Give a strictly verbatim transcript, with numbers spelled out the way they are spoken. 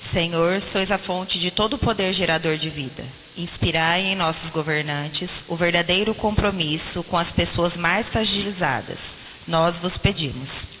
Senhor, sois a fonte de todo o poder gerador de vida. Inspirai em nossos governantes o verdadeiro compromisso com as pessoas mais fragilizadas. Nós vos pedimos.